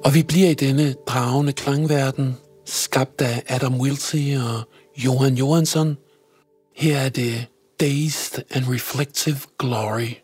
Og vi bliver i denne dragende klangverden, skabt af Adam Wilsey og Johan Johansson. Her er det Dazed and Reflective Glory.